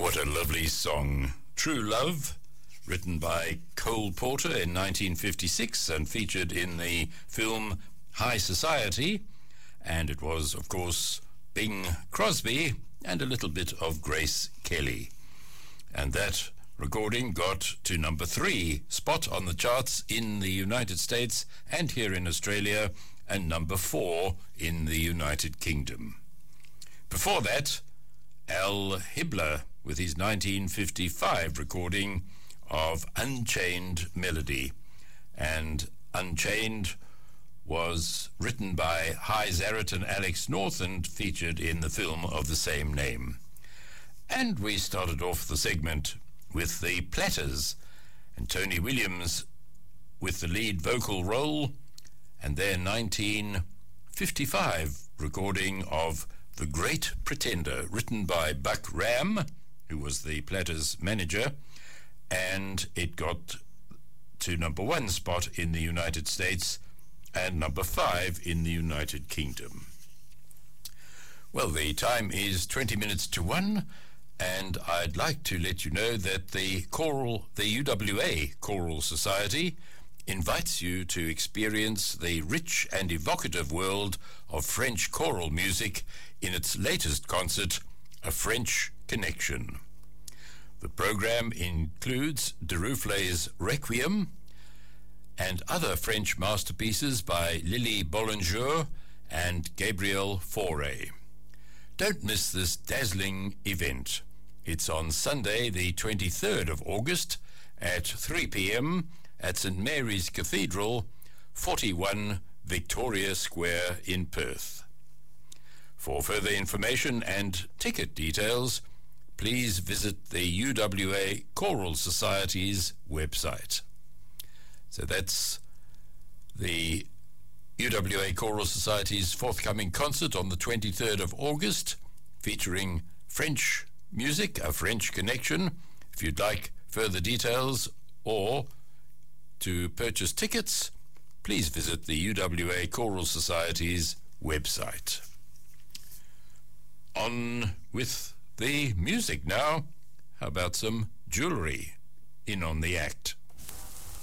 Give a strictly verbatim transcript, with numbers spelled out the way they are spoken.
What a lovely song. True Love, written by Cole Porter in nineteen fifty-six and featured in the film High Society. And it was, of course, Bing Crosby and a little bit of Grace Kelly. And that recording got to number three spot on the charts in the United States and here in Australia, and number four in the United Kingdom. Before that, Al Hibbler with his nineteen fifty-five recording of Unchained Melody. And Unchained was written by Hy Zarrett and Alex North and featured in the film of the same name. And we started off the segment with the Platters and Tony Williams with the lead vocal role, and their nineteen fifty-five recording of The Great Pretender, written by Buck Ram, who was the Platters manager, and it got to number one spot in the United States and number five in the United Kingdom. Well, the time is twenty minutes to one, and I'd like to let you know that the choral, the U W A Choral Society invites you to experience the rich and evocative world of French choral music in its latest concert, A French Connection. The program includes Duruflé's Requiem and other French masterpieces by Lily Bollinger and Gabriel Fauré. Don't miss this dazzling event. It's on Sunday, the twenty-third of August at three p.m. at St Mary's Cathedral, forty-one Victoria Square in Perth. For further information and ticket details, please visit the U W A Choral Society's website. So that's the U W A Choral Society's forthcoming concert on the twenty-third of August, featuring French music, A French Connection. If you'd like further details or to purchase tickets, please visit the U W A Choral Society's website. On with the music now. How about some jewellery in on the act?